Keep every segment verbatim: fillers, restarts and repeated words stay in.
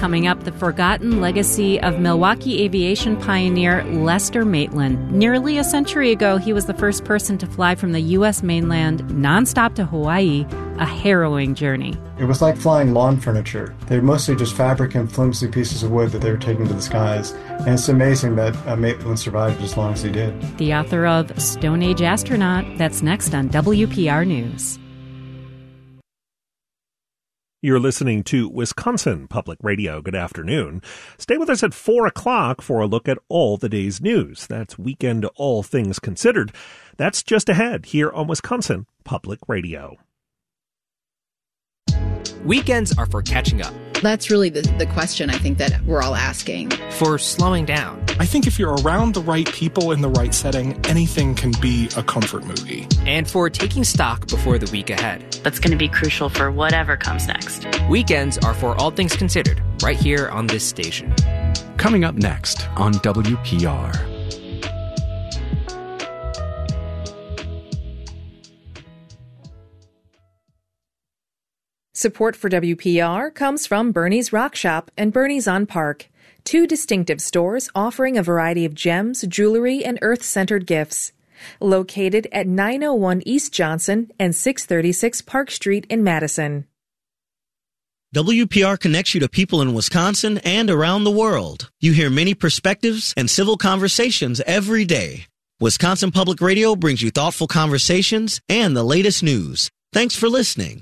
Coming up, the forgotten legacy of Milwaukee aviation pioneer Lester Maitland. Nearly a century ago, he was the first person to fly from the U S mainland nonstop to Hawaii, a harrowing journey. It was like flying lawn furniture. They were mostly just fabric and flimsy pieces of wood that they were taking to the skies. And it's amazing that uh, Maitland survived as long as he did. The author of Stone Age Astronaut. That's next on W P R News. You're listening to Wisconsin Public Radio. Good afternoon. Stay with us at four o'clock for a look at all the day's news. That's Weekend All Things Considered. That's just ahead here on Wisconsin Public Radio. Weekends are for catching up. That's really the, the question I think that we're all asking. For slowing down. I think if you're around the right people in the right setting, anything can be a comfort movie. And for taking stock before the week ahead. That's going to be crucial for whatever comes next. Weekends are for All Things Considered, right here on this station. Coming up next on W P R. Support for W P R comes from Bernie's Rock Shop and Bernie's on Park, two distinctive stores offering a variety of gems, jewelry, and earth-centered gifts. Located at nine oh one East Johnson and six thirty-six Park Street in Madison. W P R connects you to people in Wisconsin and around the world. You hear many perspectives and civil conversations every day. Wisconsin Public Radio brings you thoughtful conversations and the latest news. Thanks for listening.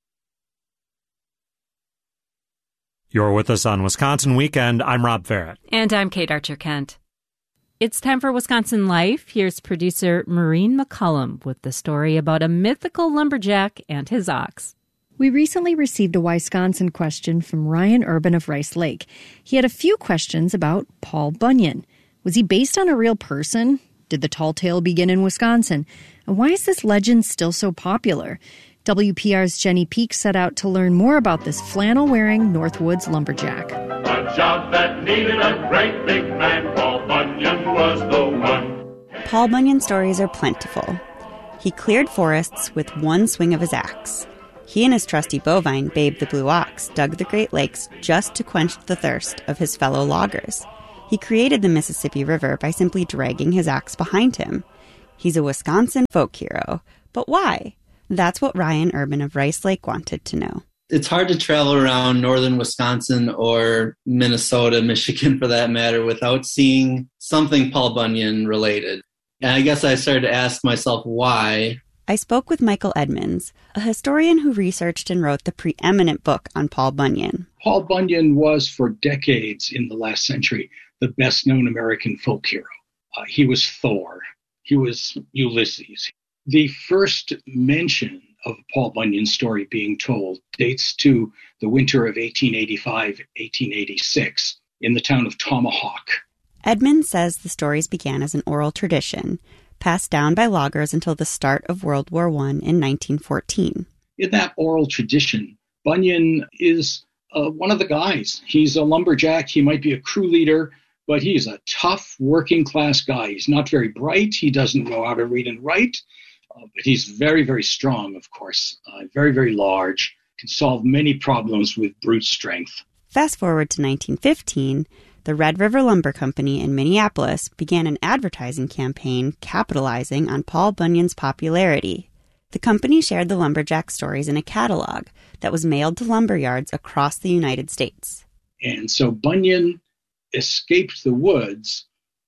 You're with us on Wisconsin Weekend. I'm Rob Farrett. And I'm Kate Archer-Kent. It's time for Wisconsin Life. Here's producer Maureen McCullum with the story about a mythical lumberjack and his ox. We recently received a Wisconsin question from Ryan Urban of Rice Lake. He had a few questions about Paul Bunyan. Was he based on a real person? Did the tall tale begin in Wisconsin? And why is this legend still so popular? W P R's Jenny Peak set out to learn more about this flannel-wearing Northwoods lumberjack. A job that needed a great big man, Paul Bunyan was the one. Paul Bunyan stories are plentiful. He cleared forests with one swing of his axe. He and his trusty bovine, Babe the Blue Ox, dug the Great Lakes just to quench the thirst of his fellow loggers. He created the Mississippi River by simply dragging his axe behind him. He's a Wisconsin folk hero. But why? That's what Ryan Urban of Rice Lake wanted to know. It's hard to travel around northern Wisconsin or Minnesota, Michigan for that matter, without seeing something Paul Bunyan related. And I guess I started to ask myself why. I spoke with Michael Edmonds, a historian who researched and wrote the preeminent book on Paul Bunyan. Paul Bunyan was for decades in the last century the best-known American folk hero. Uh, he was Thor. He was Ulysses. The first mention of Paul Bunyan's story being told dates to the winter of eighteen eighty-five eighteen eighty-six in the town of Tomahawk. Edmonds says the stories began as an oral tradition, passed down by loggers until the start of World War One in nineteen fourteen. In that oral tradition, Bunyan is uh, one of the guys. He's a lumberjack. He might be a crew leader, but he's a tough working-class guy. He's not very bright. He doesn't know how to read and write. Uh, but he's very, very strong, of course, uh, very, very large, can solve many problems with brute strength. Fast forward to nineteen fifteen, the Red River Lumber Company in Minneapolis began an advertising campaign capitalizing on Paul Bunyan's popularity. The company shared the lumberjack stories in a catalog that was mailed to lumber yards across the United States. And so Bunyan escaped the woods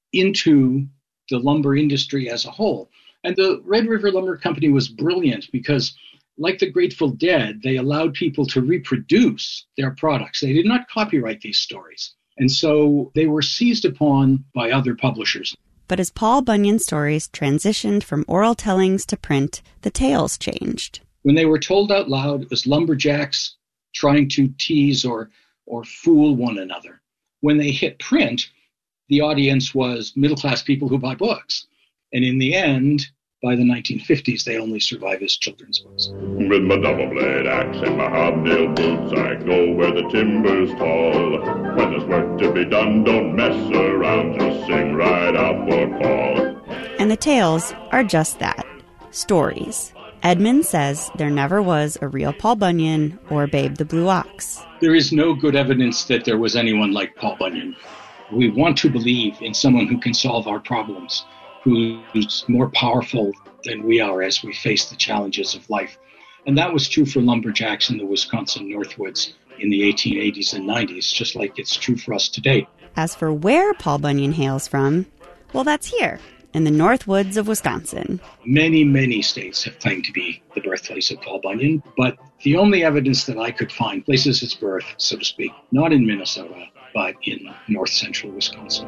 into the lumber industry as a whole. And the Red River Lumber Company was brilliant because, like the Grateful Dead, they allowed people to reproduce their products. They did not copyright these stories. And so they were seized upon by other publishers. But as Paul Bunyan's stories transitioned from oral tellings to print, the tales changed. When they were told out loud, it was lumberjacks trying to tease or, or fool one another. When they hit print, the audience was middle-class people who buy books. And in the end, by the nineteen fifties, they only survive as children's books. With my double-blade axe and my hobnail boots, I go where the timber's tall. When there's work to be done, don't mess around, just sing right out for Paul. And the tales are just that, stories. Edmund says there never was a real Paul Bunyan or Babe the Blue Ox. There is no good evidence that there was anyone like Paul Bunyan. We want to believe in someone who can solve our problems, who's more powerful than we are as we face the challenges of life. And that was true for lumberjacks in the Wisconsin Northwoods in the eighteen eighties and nineties, just like it's true for us today. As for where Paul Bunyan hails from, well, that's here, in the Northwoods of Wisconsin. Many, many states have claimed to be the birthplace of Paul Bunyan, but the only evidence that I could find places his birth, so to speak, not in Minnesota, but in north central Wisconsin.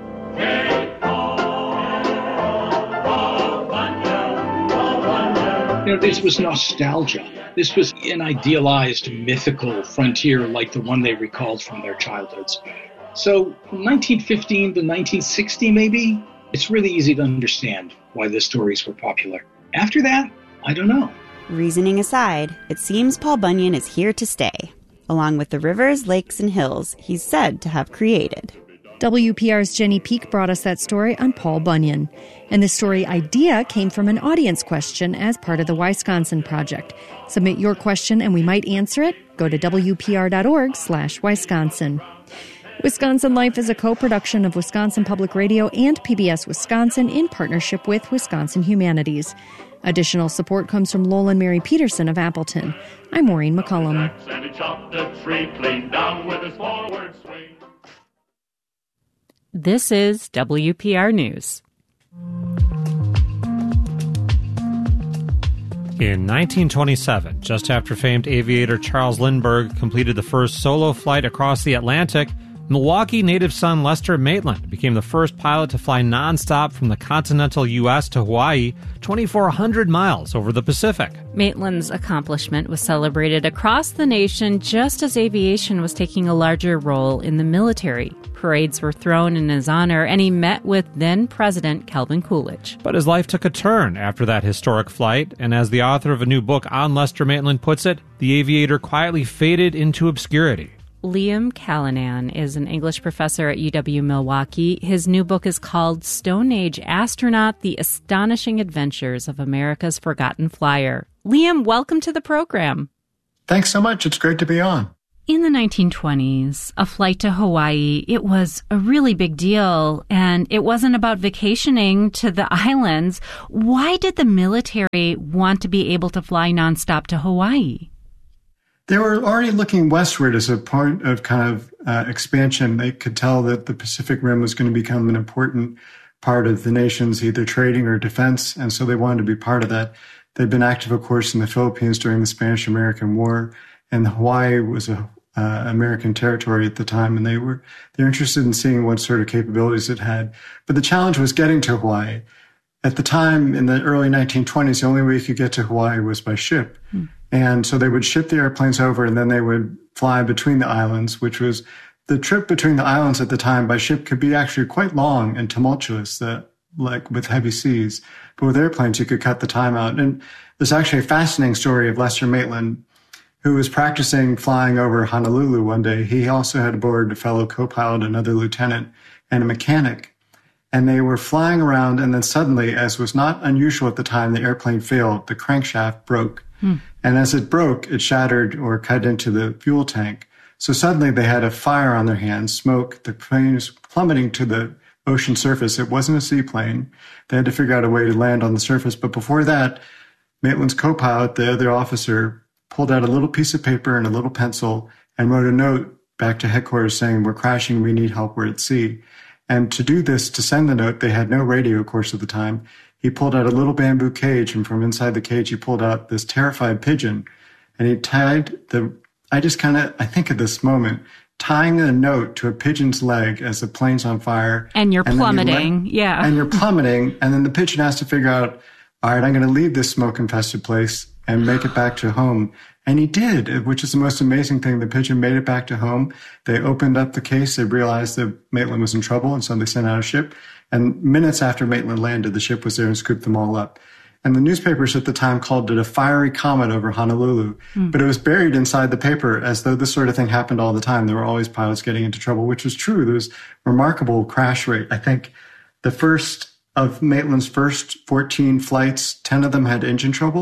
You know, this was nostalgia. This was an idealized, mythical frontier like the one they recalled from their childhoods. So from nineteen fifteen to nineteen sixty, maybe, it's really easy to understand why the stories were popular. After that, I don't know. Reasoning aside, it seems Paul Bunyan is here to stay, along with the rivers, lakes, and hills he's said to have created. W P R's Jenny Peak brought us that story on Paul Bunyan. And the story idea came from an audience question as part of the Wisconsin Project. Submit your question and we might answer it. Go to W P R dot org slash Wisconsin. Wisconsin Life is a co-production of Wisconsin Public Radio and P B S Wisconsin in partnership with Wisconsin Humanities. Additional support comes from Lowell and Mary Peterson of Appleton. I'm Maureen McCullum. This is W P R News. In nineteen twenty-seven, just after famed aviator Charles Lindbergh completed the first solo flight across the Atlantic, Milwaukee native son Lester Maitland became the first pilot to fly nonstop from the continental U S to Hawaii, twenty-four hundred miles over the Pacific. Maitland's accomplishment was celebrated across the nation just as aviation was taking a larger role in the military. Parades were thrown in his honor, and he met with then-President Calvin Coolidge. But his life took a turn after that historic flight, and as the author of a new book on Lester Maitland puts it, the aviator quietly faded into obscurity. Liam Callanan is an English professor at U W-Milwaukee. His new book is called Stone Age Astronaut, The Astonishing Adventures of America's Forgotten Flyer. Liam, welcome to the program. Thanks so much. It's great to be on. In the nineteen twenties, a flight to Hawaii, it was a really big deal, and it wasn't about vacationing to the islands. Why did the military want to be able to fly nonstop to Hawaii? They were already looking westward as a point of kind of uh, expansion. They could tell that the Pacific Rim was going to become an important part of the nation's either trading or defense, and so they wanted to be part of that. They'd been active, of course, in the Philippines during the Spanish-American War, and Hawaii was a uh, American territory at the time, and they were they're interested in seeing what sort of capabilities it had. But the challenge was getting to Hawaii. At the time, in the early nineteen twenties, the only way you could get to Hawaii was by ship. Hmm. And so they would ship the airplanes over, and then they would fly between the islands, which was the trip between the islands at the time by ship could be actually quite long and tumultuous, uh, like with heavy seas. But with airplanes, you could cut the time out. And there's actually a fascinating story of Lester Maitland, who was practicing flying over Honolulu one day. He also had aboard a fellow co-pilot, another lieutenant, and a mechanic. And they were flying around, and then suddenly, as was not unusual at the time, the airplane failed. The crankshaft broke. Hmm. And as it broke, it shattered or cut into the fuel tank. So suddenly they had a fire on their hands, smoke. The plane was plummeting to the ocean surface. It wasn't a seaplane. They had to figure out a way to land on the surface. But before that, Maitland's co-pilot, the other officer, pulled out a little piece of paper and a little pencil and wrote a note back to headquarters saying, "We're crashing. We need help. We're at sea." And to do this, to send the note, they had no radio, of course, at the time. He pulled out a little bamboo cage, and from inside the cage, he pulled out this terrified pigeon. And he tied the, I just kind of, I think at this moment, tying a note to a pigeon's leg as the plane's on fire. And you're and plummeting, you let, yeah. And you're plummeting, and then the pigeon has to figure out, all right, I'm going to leave this smoke-infested place and make it back to home. And he did, which is the most amazing thing. The pigeon made it back to home. They opened up the case. They realized that Maitland was in trouble, and so they sent out a ship. And minutes after Maitland landed, the ship was there and scooped them all up. And the newspapers at the time called it a fiery comet over Honolulu. Mm. But it was buried inside the paper as though this sort of thing happened all the time. There were always pilots getting into trouble, which was true. There was remarkable crash rate. I think the first of Maitland's first fourteen flights, ten of them had engine trouble.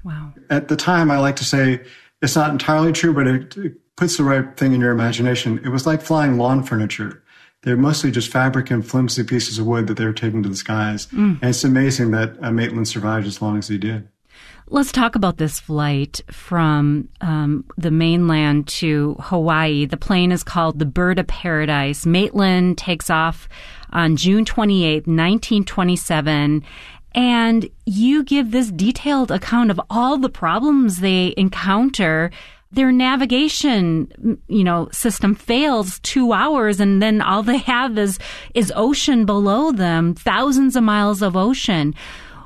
Wow. At the time, I like to say it's not entirely true, but it, it puts the right thing in your imagination. It was like flying lawn furniture. They're mostly just fabric and flimsy pieces of wood that they were taking to the skies. Mm. And it's amazing that uh, Maitland survived as long as he did. Let's talk about this flight from um, the mainland to Hawaii. The plane is called the Bird of Paradise. Maitland takes off on June twenty-eighth, nineteen twenty-seven. And you give this detailed account of all the problems they encounter. Their navigation, you know, system fails two hours, and then all they have is is ocean below them, thousands of miles of ocean.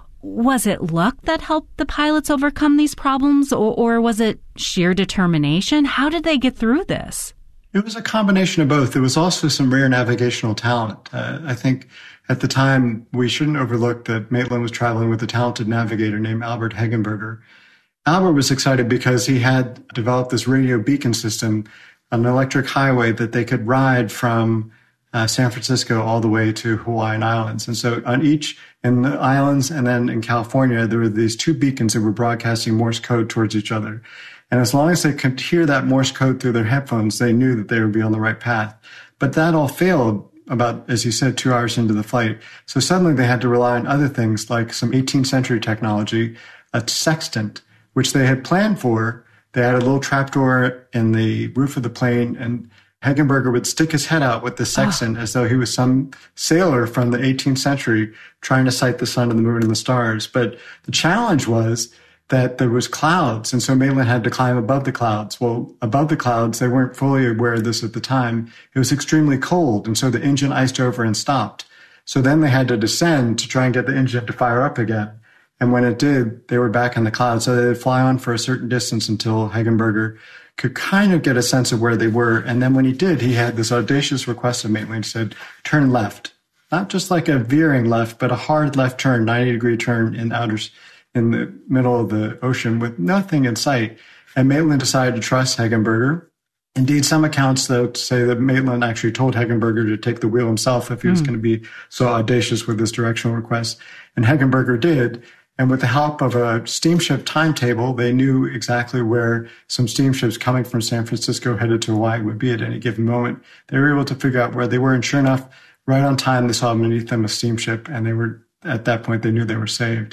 Was it luck that helped the pilots overcome these problems, or, or was it sheer determination? How did they get through this? It was a combination of both. There was also some rare navigational talent. Uh, I think at the time, we shouldn't overlook that Maitland was traveling with a talented navigator named Albert Hegenberger. Albert was excited because he had developed this radio beacon system, an electric highway that they could ride from uh, San Francisco all the way to Hawaiian Islands. And so on each, in the islands and then in California, there were these two beacons that were broadcasting Morse code towards each other. And as long as they could hear that Morse code through their headphones, they knew that they would be on the right path. But that all failed about, as you said, two hours into the flight. So suddenly they had to rely on other things like some eighteenth century technology, a sextant, which they had planned for. They had a little trapdoor in the roof of the plane, and Hegenberger would stick his head out with the sextant oh. as though he was some sailor from the eighteenth century trying to sight the sun and the moon and the stars. But the challenge was that there was clouds, and so Maitland had to climb above the clouds. Well, above the clouds, they weren't fully aware of this at the time. It was extremely cold, and so the engine iced over and stopped. So then they had to descend to try and get the engine to fire up again. And when it did, they were back in the clouds. So they'd fly on for a certain distance until Hegenberger could kind of get a sense of where they were. And then when he did, he had this audacious request of Maitland. He said, turn left. Not just like a veering left, but a hard left turn, ninety degree turn in outer, in the middle of the ocean with nothing in sight. And Maitland decided to trust Hegenberger. Indeed, some accounts, though, say that Maitland actually told Hegenberger to take the wheel himself if he was mm. going to be so audacious with this directional request. And Hegenberger did. And with the help of a steamship timetable, they knew exactly where some steamships coming from San Francisco headed to Hawaii would be at any given moment. They were able to figure out where they were. And sure enough, right on time, they saw beneath them a steamship. And they were, at that point, they knew they were saved.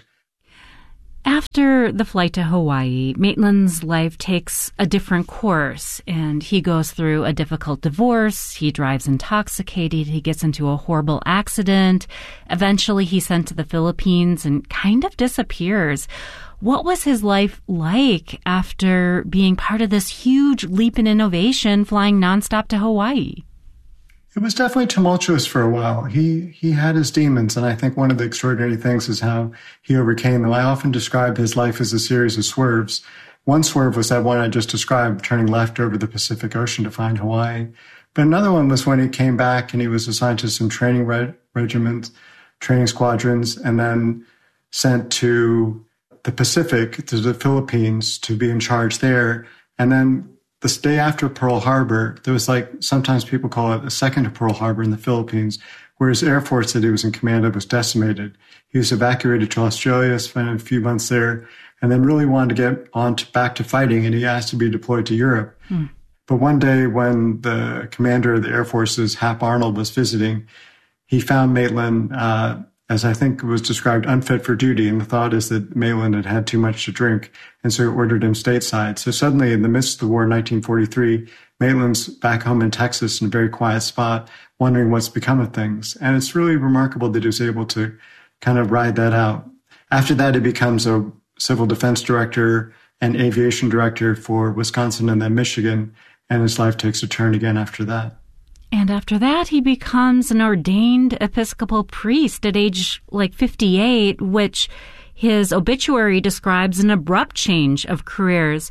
After the flight to Hawaii, Maitland's life takes a different course, and he goes through a difficult divorce. He drives intoxicated. He gets into a horrible accident. Eventually, he's sent to the Philippines and kind of disappears. What was his life like after being part of this huge leap in innovation, flying nonstop to Hawaii? It was definitely tumultuous for a while. He he had his demons, and I think one of the extraordinary things is how he overcame them. I often describe his life as a series of swerves. One swerve was that one I just described, turning left over the Pacific Ocean to find Hawaii. But another one was when he came back and he was assigned to some training reg- regiments, training squadrons, and then sent to the Pacific, to the Philippines, to be in charge there. And then this day after Pearl Harbor, there was like, sometimes people call it a second Pearl Harbor in the Philippines, where his Air Force that he was in command of was decimated. He was evacuated to Australia, spent a few months there, and then really wanted to get on to, back to fighting, and he asked to be deployed to Europe. Hmm. But one day when the commander of the Air Forces, Hap Arnold, was visiting, he found Maitland, uh, as I think was described, unfit for duty. And the thought is that Maitland had had too much to drink, and so he ordered him stateside. So suddenly, in the midst of the war in nineteen forty-three, Maitland's back home in Texas in a very quiet spot, wondering what's become of things. And it's really remarkable that he was able to kind of ride that out. After that, he becomes a civil defense director and aviation director for Wisconsin and then Michigan, and his life takes a turn again after that. And after that, he becomes an ordained Episcopal priest at age like fifty-eight, which his obituary describes an abrupt change of careers.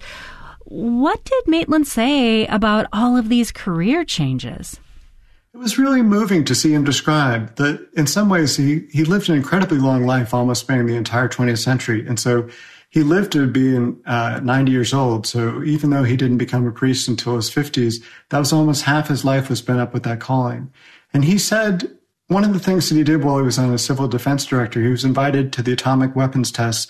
What did Maitland say about all of these career changes? It was really moving to see him describe that in some ways he, he lived an incredibly long life, almost spanning the entire twentieth century. And so he lived to be uh, ninety years old. So even though he didn't become a priest until his fifties, that was almost half his life was spent up with that calling. And he said one of the things that he did while he was on a civil defense director, he was invited to the atomic weapons tests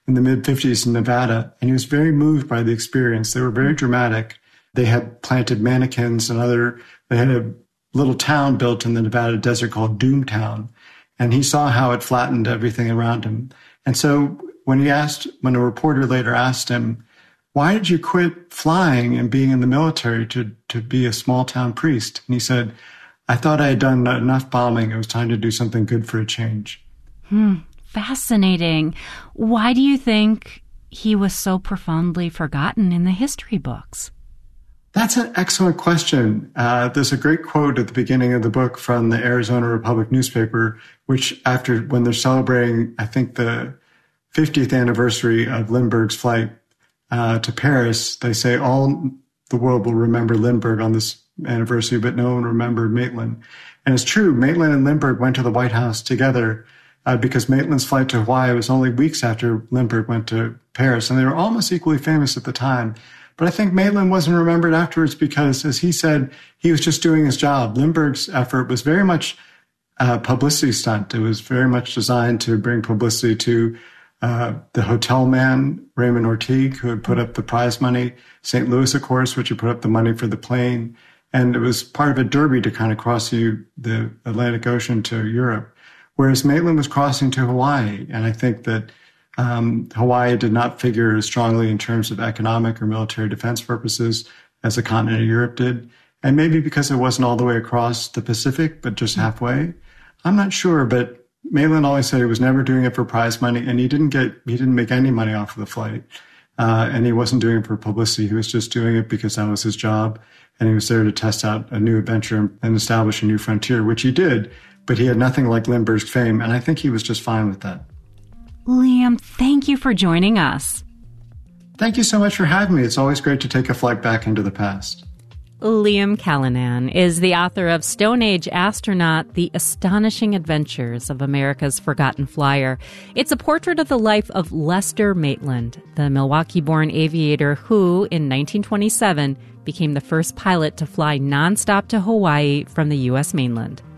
in the mid-fifties in Nevada, and he was very moved by the experience. They were very dramatic. They had planted mannequins and other, they had a little town built in the Nevada desert called Doomtown, and he saw how it flattened everything around him. And so when he asked, when a reporter later asked him, why did you quit flying and being in the military to, to be a small town priest? And he said, I thought I had done enough bombing. It was time to do something good for a change. Hmm. Fascinating. Why do you think he was so profoundly forgotten in the history books? That's an excellent question. Uh, there's a great quote at the beginning of the book from the Arizona Republic newspaper, which after, when they're celebrating, I think, the fiftieth anniversary of Lindbergh's flight uh, to Paris, they say all the world will remember Lindbergh on this anniversary, but no one remembered Maitland. And it's true, Maitland and Lindbergh went to the White House together uh, because Maitland's flight to Hawaii was only weeks after Lindbergh went to Paris, and they were almost equally famous at the time. But I think Maitland wasn't remembered afterwards because, as he said, he was just doing his job. Lindbergh's effort was very much a publicity stunt. It was very much designed to bring publicity to uh, the hotel man, Raymond Ortigue, who had put up the prize money, Saint Louis, of course, which had put up the money for the plane. And it was part of a derby to kind of cross you, the Atlantic Ocean to Europe, whereas Maitland was crossing to Hawaii. And I think that Um, Hawaii did not figure as strongly in terms of economic or military defense purposes as the continent of Europe did. And maybe because it wasn't all the way across the Pacific, but just halfway. I'm not sure, but Maitland always said he was never doing it for prize money, and he didn't get, he didn't make any money off of the flight. Uh, and he wasn't doing it for publicity. He was just doing it because that was his job. And he was there to test out a new adventure and establish a new frontier, which he did. But he had nothing like Lindbergh's fame. And I think he was just fine with that. Liam, thank you for joining us. Thank you so much for having me. It's always great to take a flight back into the past. Liam Callanan is the author of Stone Age Astronaut, The Astonishing Adventures of America's Forgotten Flyer. It's a portrait of the life of Lester Maitland, the Milwaukee-born aviator who, in nineteen twenty-seven, became the first pilot to fly nonstop to Hawaii from the U S mainland.